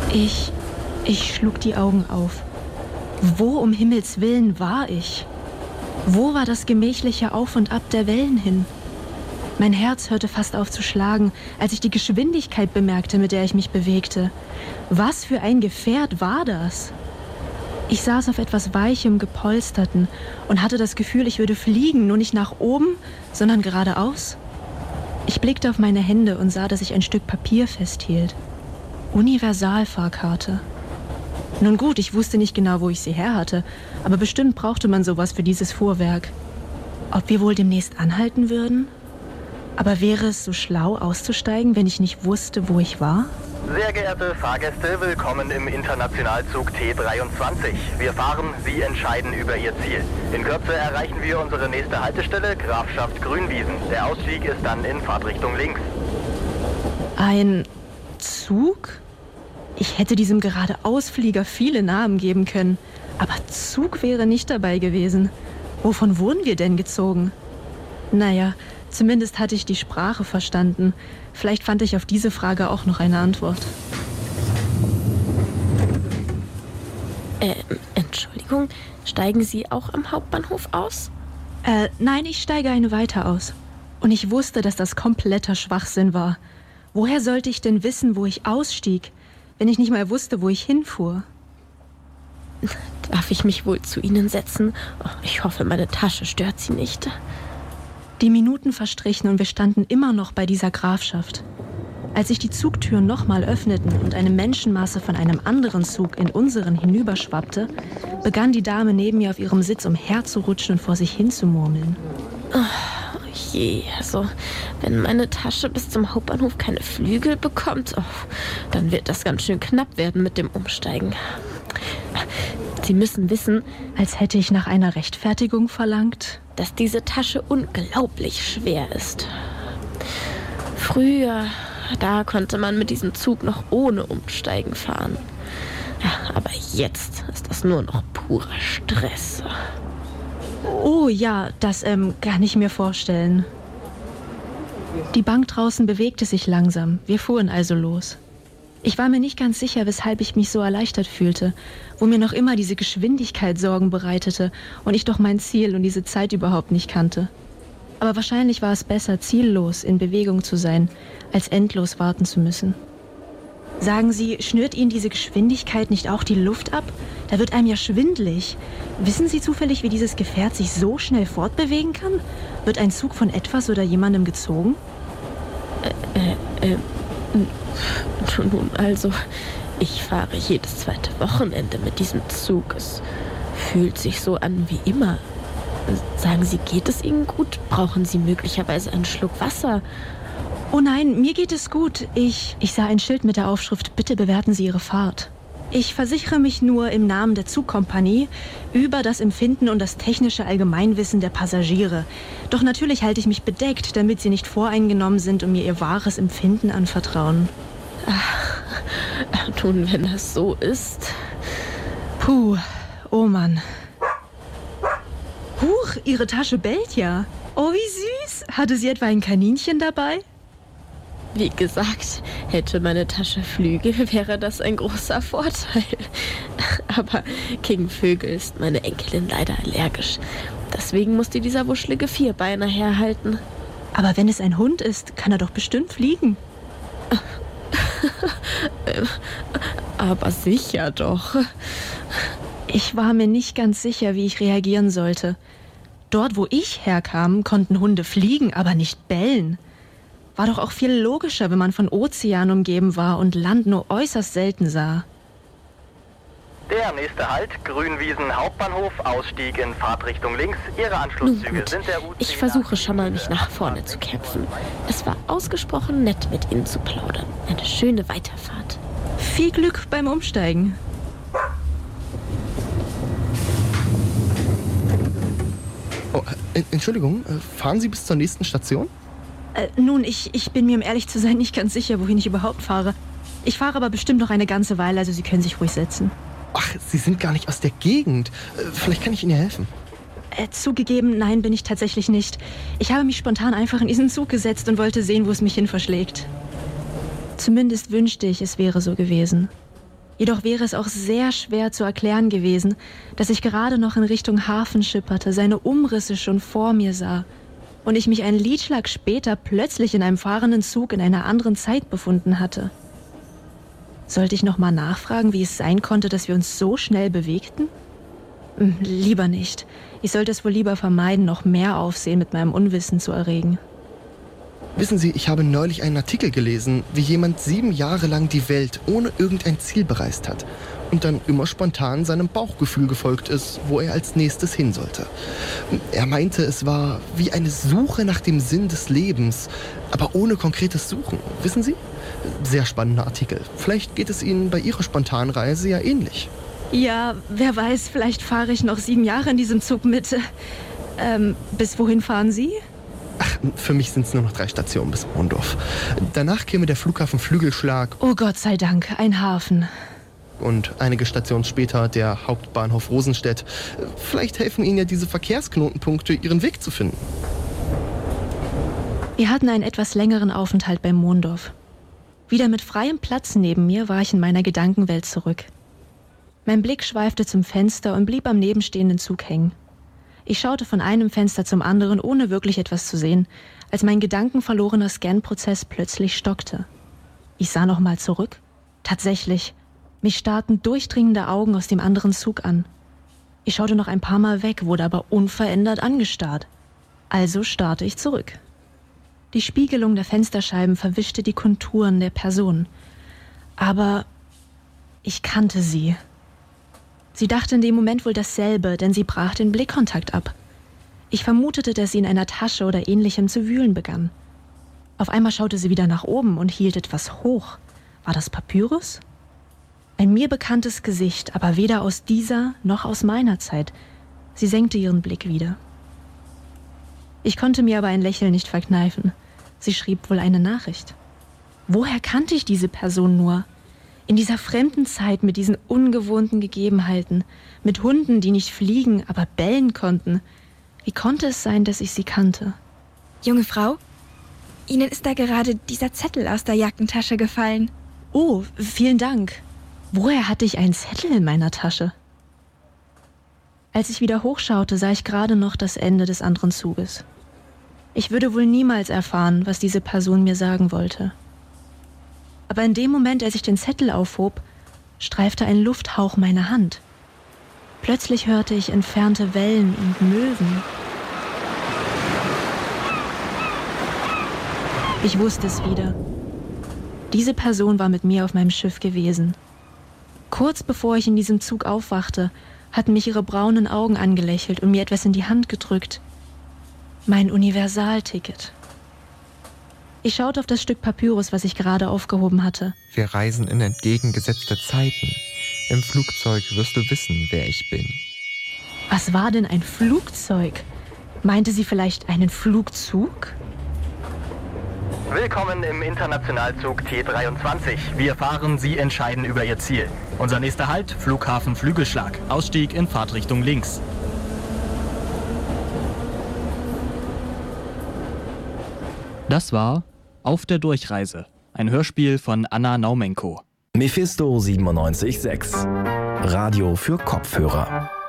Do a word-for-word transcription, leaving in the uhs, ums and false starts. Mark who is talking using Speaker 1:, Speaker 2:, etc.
Speaker 1: Ich, ich schlug die Augen auf. Wo um Himmels Willen war ich? Wo war das gemächliche Auf und Ab der Wellen hin? Mein Herz hörte fast auf zu schlagen, als ich die Geschwindigkeit bemerkte, mit der ich mich bewegte. Was für ein Gefährt war das? Ich saß auf etwas Weichem, Gepolsterten und hatte das Gefühl, ich würde fliegen, nur nicht nach oben, sondern geradeaus. Ich blickte auf meine Hände und sah, dass ich ein Stück Papier festhielt. Universalfahrkarte. Nun gut, ich wusste nicht genau, wo ich sie her hatte, aber bestimmt brauchte man sowas für dieses Fuhrwerk. Ob wir wohl demnächst anhalten würden? Aber wäre es so schlau, auszusteigen, wenn ich nicht wusste, wo ich war?
Speaker 2: Sehr geehrte Fahrgäste, willkommen im Internationalzug T dreiundzwanzig. Wir fahren, Sie entscheiden über Ihr Ziel. In Kürze erreichen wir unsere nächste Haltestelle, Grafschaft Grünwiesen. Der Ausstieg ist dann in Fahrtrichtung links.
Speaker 1: Ein Zug? Ich hätte diesem Geradeausflieger viele Namen geben können, aber Zug wäre nicht dabei gewesen. Wovon wurden wir denn gezogen? Naja, zumindest hatte ich die Sprache verstanden. Vielleicht fand ich auf diese Frage auch noch eine Antwort.
Speaker 3: Äh, Entschuldigung, steigen Sie auch am Hauptbahnhof aus?
Speaker 1: Äh, nein, ich steige eine weiter aus. Und ich wusste, dass das kompletter Schwachsinn war. Woher sollte ich denn wissen, wo ich ausstieg, wenn ich nicht mal wusste, wo ich hinfuhr?
Speaker 3: Darf ich mich wohl zu Ihnen setzen? Oh, ich hoffe, meine Tasche stört Sie nicht.
Speaker 1: Die Minuten verstrichen und wir standen immer noch bei dieser Grafschaft. Als sich die Zugtüren nochmal öffneten und eine Menschenmasse von einem anderen Zug in unseren hinüberschwappte, begann die Dame neben mir auf ihrem Sitz umherzurutschen und vor sich hin zu murmeln.
Speaker 3: Oh, je, also wenn meine Tasche bis zum Hauptbahnhof keine Flügel bekommt, oh, dann wird das ganz schön knapp werden mit dem Umsteigen. Sie müssen wissen,
Speaker 1: als hätte ich nach einer Rechtfertigung verlangt,
Speaker 3: dass diese Tasche unglaublich schwer ist. Früher, da konnte man mit diesem Zug noch ohne Umsteigen fahren. Ja, aber jetzt ist das nur noch purer Stress.
Speaker 1: Oh ja, das ähm, kann ich mir vorstellen. Die Bank draußen bewegte sich langsam. Wir fuhren also los. Ich war mir nicht ganz sicher, weshalb ich mich so erleichtert fühlte, wo mir noch immer diese Geschwindigkeit Sorgen bereitete und ich doch mein Ziel und diese Zeit überhaupt nicht kannte. Aber wahrscheinlich war es besser, ziellos in Bewegung zu sein, als endlos warten zu müssen. Sagen Sie, schnürt Ihnen diese Geschwindigkeit nicht auch die Luft ab? Da wird einem ja schwindelig. Wissen Sie zufällig, wie dieses Gefährt sich so schnell fortbewegen kann? Wird ein Zug von etwas oder jemandem gezogen?
Speaker 3: Äh, äh, äh... Nun also, ich fahre jedes zweite Wochenende mit diesem Zug. Es fühlt sich so an wie immer. Sagen Sie, geht es Ihnen gut? Brauchen Sie möglicherweise einen Schluck Wasser?
Speaker 1: Oh nein, mir geht es gut. Ich, ich sah ein Schild mit der Aufschrift, bitte bewerten Sie Ihre Fahrt. Ich versichere mich nur im Namen der Zugkompanie über das Empfinden und das technische Allgemeinwissen der Passagiere. Doch natürlich halte ich mich bedeckt, damit Sie nicht voreingenommen sind und mir Ihr wahres Empfinden anvertrauen.
Speaker 3: Ach, nun, wenn das so ist.
Speaker 1: Puh, oh Mann. Huch, Ihre Tasche bellt ja. Oh, wie süß. Hatte sie etwa ein Kaninchen dabei?
Speaker 3: Wie gesagt, hätte meine Tasche Flügel, wäre das ein großer Vorteil. Aber gegen Vögel ist meine Enkelin leider allergisch. Deswegen musste dieser wuschelige Vierbeiner herhalten.
Speaker 1: Aber wenn es ein Hund ist, kann er doch bestimmt fliegen.
Speaker 3: Aber sicher doch.
Speaker 1: Ich war mir nicht ganz sicher, wie ich reagieren sollte. Dort, wo ich herkam, konnten Hunde fliegen, aber nicht bellen. War doch auch viel logischer, wenn man von Ozean umgeben war und Land nur äußerst selten sah.
Speaker 2: Der nächste Halt, Grünwiesen Hauptbahnhof, Ausstieg in Fahrtrichtung links. Ihre Anschlusszüge sind der U zehn.
Speaker 3: Ich versuche schon mal, mich nach vorne zu kämpfen. Es war ausgesprochen nett, mit Ihnen zu plaudern. Eine schöne Weiterfahrt.
Speaker 1: Viel Glück beim Umsteigen.
Speaker 4: Oh, äh, Entschuldigung, äh, fahren Sie bis zur nächsten Station?
Speaker 1: Äh, nun, ich, ich bin mir, um ehrlich zu sein, nicht ganz sicher, wohin ich überhaupt fahre. Ich fahre aber bestimmt noch eine ganze Weile, also Sie können sich ruhig setzen.
Speaker 4: Ach, Sie sind gar nicht aus der Gegend. Äh, vielleicht kann ich Ihnen ja helfen.
Speaker 1: Äh, zugegeben, nein, bin ich tatsächlich nicht. Ich habe mich spontan einfach in diesen Zug gesetzt und wollte sehen, wo es mich hin verschlägt. Zumindest wünschte ich, es wäre so gewesen. Jedoch wäre es auch sehr schwer zu erklären gewesen, dass ich gerade noch in Richtung Hafen schipperte, seine Umrisse schon vor mir sah und ich mich einen Liedschlag später plötzlich in einem fahrenden Zug in einer anderen Zeit befunden hatte. Sollte ich noch mal nachfragen, wie es sein konnte, dass wir uns so schnell bewegten? Hm, lieber nicht. Ich sollte es wohl lieber vermeiden, noch mehr Aufsehen mit meinem Unwissen zu erregen.
Speaker 4: Wissen Sie, ich habe neulich einen Artikel gelesen, wie jemand sieben Jahre lang die Welt ohne irgendein Ziel bereist hat und dann immer spontan seinem Bauchgefühl gefolgt ist, wo er als nächstes hin sollte. Er meinte, es war wie eine Suche nach dem Sinn des Lebens, aber ohne konkretes Suchen. Wissen Sie? Sehr spannender Artikel. Vielleicht geht es Ihnen bei Ihrer Spontanreise ja ähnlich.
Speaker 1: Ja, wer weiß, vielleicht fahre ich noch sieben Jahre in diesem Zug mit. Ähm, bis wohin fahren Sie?
Speaker 4: Ach, für mich sind es nur noch drei Stationen bis Mondorf. Danach käme der Flughafen Flügelschlag.
Speaker 1: Oh Gott sei Dank, ein Hafen.
Speaker 4: Und einige Stationen später der Hauptbahnhof Rosenstedt. Vielleicht helfen Ihnen ja diese Verkehrsknotenpunkte, Ihren Weg zu finden.
Speaker 1: Wir hatten einen etwas längeren Aufenthalt bei Mondorf. Wieder mit freiem Platz neben mir war ich in meiner Gedankenwelt zurück. Mein Blick schweifte zum Fenster und blieb am nebenstehenden Zug hängen. Ich schaute von einem Fenster zum anderen, ohne wirklich etwas zu sehen, als mein gedankenverlorener Scan-Prozess plötzlich stockte. Ich sah nochmal zurück. Tatsächlich, mich starrten durchdringende Augen aus dem anderen Zug an. Ich schaute noch ein paar Mal weg, wurde aber unverändert angestarrt. Also starrte ich zurück. Die Spiegelung der Fensterscheiben verwischte die Konturen der Person. Aber ich kannte sie. Sie dachte in dem Moment wohl dasselbe, denn sie brach den Blickkontakt ab. Ich vermutete, dass sie in einer Tasche oder Ähnlichem zu wühlen begann. Auf einmal schaute sie wieder nach oben und hielt etwas hoch. War das Papyrus? Ein mir bekanntes Gesicht, aber weder aus dieser noch aus meiner Zeit. Sie senkte ihren Blick wieder. Ich konnte mir aber ein Lächeln nicht verkneifen. Sie schrieb wohl eine Nachricht. Woher kannte ich diese Person nur? In dieser fremden Zeit mit diesen ungewohnten Gegebenheiten, mit Hunden, die nicht fliegen, aber bellen konnten. Wie konnte es sein, dass ich sie kannte?
Speaker 5: Junge Frau, Ihnen ist da gerade dieser Zettel aus der Jackentasche gefallen.
Speaker 1: Oh, vielen Dank. Woher hatte ich einen Zettel in meiner Tasche? Als ich wieder hochschaute, sah ich gerade noch das Ende des anderen Zuges. Ich würde wohl niemals erfahren, was diese Person mir sagen wollte. Aber in dem Moment, als ich den Zettel aufhob, streifte ein Lufthauch meine Hand. Plötzlich hörte ich entfernte Wellen und Möwen. Ich wusste es wieder. Diese Person war mit mir auf meinem Schiff gewesen. Kurz bevor ich in diesem Zug aufwachte, hatten mich ihre braunen Augen angelächelt und mir etwas in die Hand gedrückt. Mein Universalticket. Ich schaute auf das Stück Papyrus, was ich gerade aufgehoben hatte.
Speaker 6: Wir reisen in entgegengesetzte Zeiten. Im Flugzeug wirst du wissen, wer ich bin.
Speaker 1: Was war denn ein Flugzeug? Meinte sie vielleicht einen Flugzug?
Speaker 2: Willkommen im Internationalzug T dreiundzwanzig. Wir fahren, Sie entscheiden über Ihr Ziel. Unser nächster Halt, Flughafen Flügelschlag. Ausstieg in Fahrtrichtung links.
Speaker 7: Das war Auf der Durchreise, ein Hörspiel von Anna Naumenko.
Speaker 8: Mephisto siebenundneunzig Komma sechs. Radio für Kopfhörer.